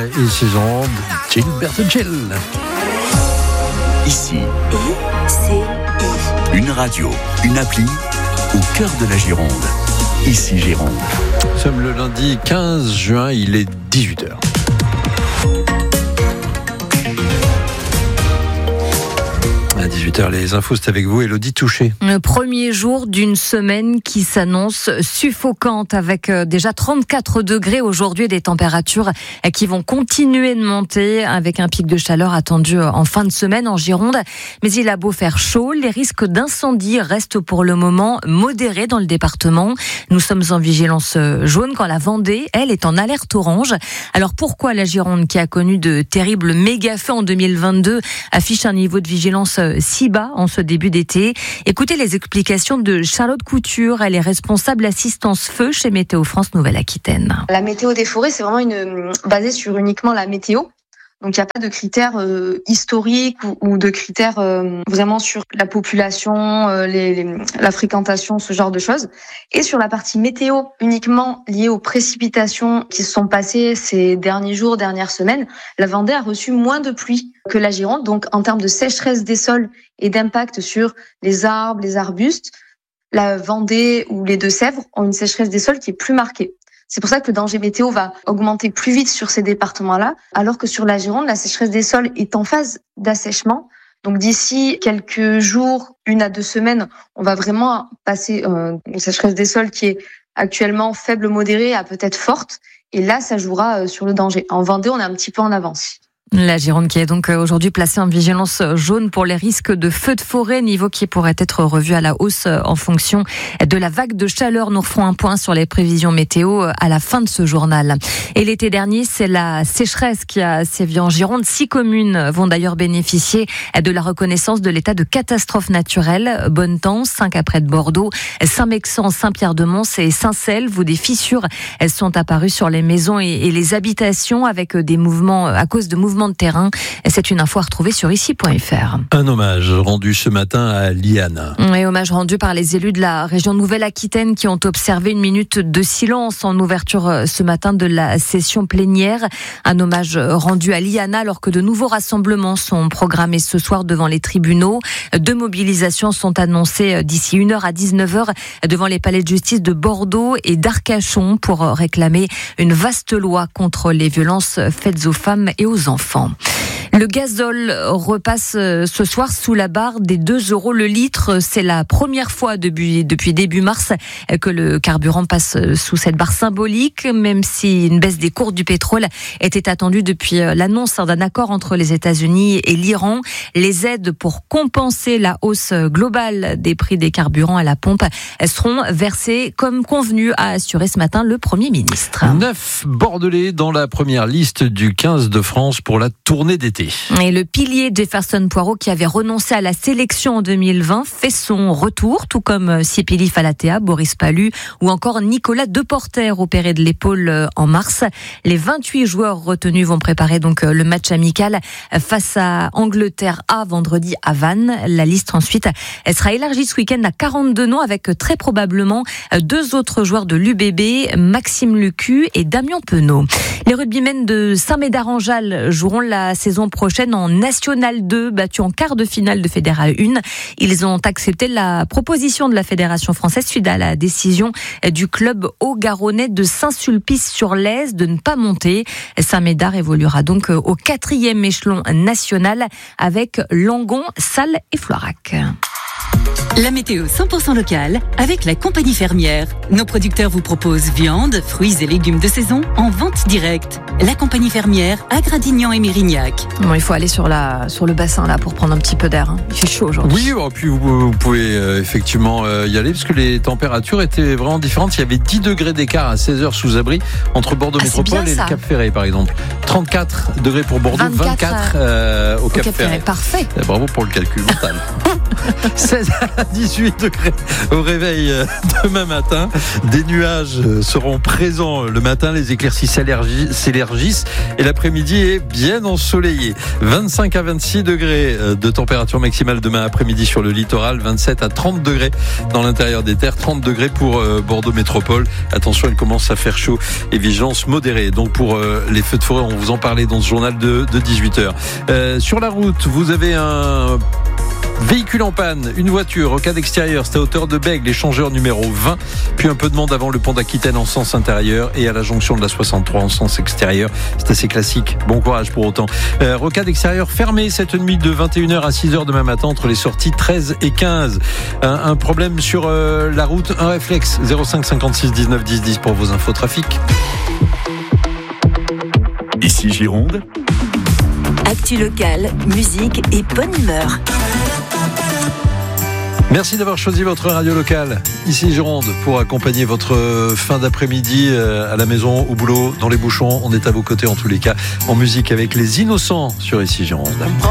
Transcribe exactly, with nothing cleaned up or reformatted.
et ses ondes, Gilberto Gil. Ici, et c'est une radio, une appli au cœur de la Gironde. Ici Gironde. Nous sommes le lundi quinze juin, il est dix-huit heures. À dix-huit heures, les infos, c'est avec vous, Élodie Touché. Le premier jour d'une semaine qui s'annonce suffocante avec déjà trente-quatre degrés aujourd'hui et des températures qui vont continuer de monter avec un pic de chaleur attendu en fin de semaine en Gironde. Mais il a beau faire chaud, les risques d'incendie restent pour le moment modérés dans le département. Nous sommes en vigilance jaune quand la Vendée, elle, est en alerte orange. Alors pourquoi la Gironde, qui a connu de terribles méga-feux en deux mille vingt-deux, affiche un niveau de vigilance si bas en ce début d'été? Écoutez les explications de Charlotte Couture. Elle est responsable assistance feu chez Météo France Nouvelle-Aquitaine. La météo des forêts, c'est vraiment une, basée sur uniquement la météo. Donc il n'y a pas de critères euh, historiques ou, ou de critères euh, vraiment sur la population, euh, les, les, la fréquentation, ce genre de choses. Et sur la partie météo, uniquement liée aux précipitations qui se sont passées ces derniers jours, dernières semaines, la Vendée a reçu moins de pluie que la Gironde. Donc en termes de sécheresse des sols et d'impact sur les arbres, les arbustes, la Vendée ou les Deux-Sèvres ont une sécheresse des sols qui est plus marquée. C'est pour ça que le danger météo va augmenter plus vite sur ces départements-là, alors que sur la Gironde, la sécheresse des sols est en phase d'assèchement. Donc d'ici quelques jours, une à deux semaines, on va vraiment passer euh, une sécheresse des sols qui est actuellement faible, modérée, à peut-être forte. Et là, ça jouera euh, sur le danger. En Vendée, on est un petit peu en avance. La Gironde qui est donc aujourd'hui placée en vigilance jaune pour les risques de feux de forêt, niveau qui pourrait être revu à la hausse en fonction de la vague de chaleur. Nous referons un point sur les prévisions météo à la fin de ce journal. Et l'été dernier, c'est la sécheresse qui a sévi en Gironde. Six communes vont d'ailleurs bénéficier de la reconnaissance de l'état de catastrophe naturelle. Bonnetemps, cinq après de Bordeaux, Saint-Mexan, Saint-Pierre-de-Mons et Saint-Selve, où des fissures elles sont apparues sur les maisons et, et les habitations avec des mouvements, à cause de mouvements de terrain. C'est une info à retrouver sur ici point f r. Un hommage rendu ce matin à Liana. Et hommage rendu par les élus de la région Nouvelle-Aquitaine qui ont observé une minute de silence en ouverture ce matin de la session plénière. Un hommage rendu à Liana alors que de nouveaux rassemblements sont programmés ce soir devant les tribunaux. Deux mobilisations sont annoncées d'ici une heure à dix-neuf heures devant les palais de justice de Bordeaux et d'Arcachon pour réclamer une vaste loi contre les violences faites aux femmes et aux enfants. Le gazole repasse ce soir sous la barre des deux euros le litre. C'est la première fois depuis, depuis début mars que le carburant passe sous cette barre symbolique, même si une baisse des cours du pétrole était attendue depuis l'annonce d'un accord entre les États-Unis et l'Iran. Les aides pour compenser la hausse globale des prix des carburants à la pompe seront versées comme convenu, a assuré ce matin le Premier ministre. Neuf Bordelais dans la première liste du quinze de France pour la tournée d'été. Et le pilier Jefferson Poirot, qui avait renoncé à la sélection en deux mille vingt, fait son retour, tout comme Sipili Falatea, Boris Pallu ou encore Nicolas Deporter, opéré de l'épaule en mars. Les vingt-huit joueurs retenus vont préparer donc le match amical face à Angleterre A vendredi à Vannes. La liste ensuite elle sera élargie ce week-end à quarante-deux noms avec très probablement deux autres joueurs de l'U B B, Maxime Lucu et Damien Penaud. Les rugbymen de Saint-Médard-en-Jalles joueront la saison prochaine en National deux, battus en quart de finale de Fédéral un. Ils ont accepté la proposition de la Fédération française suite à la décision du club haut-garonnais de Saint-Sulpice-sur-Lèze de ne pas monter. Saint-Médard évoluera donc au quatrième échelon national avec Langon, Salles et Floirac. La météo cent pour cent locale avec la compagnie fermière. Nos producteurs vous proposent viande, fruits et légumes de saison en vente directe. La compagnie fermière à Gradignan et Mérignac. Bon, il faut aller sur, la, sur le bassin là pour prendre un petit peu d'air. Hein. Il fait chaud aujourd'hui. Oui, oh, puis vous, vous pouvez euh, effectivement euh, y aller parce que les températures étaient vraiment différentes. Il y avait dix degrés d'écart à seize heures sous abri entre Bordeaux ah, Métropole bien, et le Cap Ferré par exemple. trente-quatre degrés pour Bordeaux, vingt-quatre, vingt-quatre euh, au, au Cap, Cap Ferré. Ferré. Parfait. Et bravo pour le calcul mental. seize à dix-huit degrés au réveil demain matin. Des nuages seront présents le matin, les éclaircies s'élargissent et l'après-midi est bien ensoleillé. vingt-cinq à vingt-six degrés de température maximale demain après-midi sur le littoral, vingt-sept à trente degrés dans l'intérieur des terres, trente degrés pour Bordeaux Métropole. Attention, il commence à faire chaud et vigilance modérée. Donc pour les feux de forêt, on vous en parlait dans ce journal de, de dix-huit heures. Euh, sur la route, vous avez un véhicule en panne, une voiture, rocade extérieure, c'est à hauteur de Bègles, l'échangeur numéro vingt, puis un peu de monde avant le pont d'Aquitaine en sens intérieur et à la jonction de la soixante-trois en sens extérieur. C'est assez classique, bon courage pour autant. Euh, rocade extérieure fermée cette nuit de vingt et une heures à six heures demain matin entre les sorties treize et quinze. Un, un problème sur euh, la route, un réflexe, zéro cinq cinquante-six dix-neuf dix dix pour vos infos trafic. Ici Gironde. Actu locale, musique et bonne humeur. Merci d'avoir choisi votre radio locale, ici Gironde, pour accompagner votre fin d'après-midi à la maison, au boulot, dans les bouchons. On est à vos côtés en tous les cas, en musique avec les Innocents sur ici Gironde.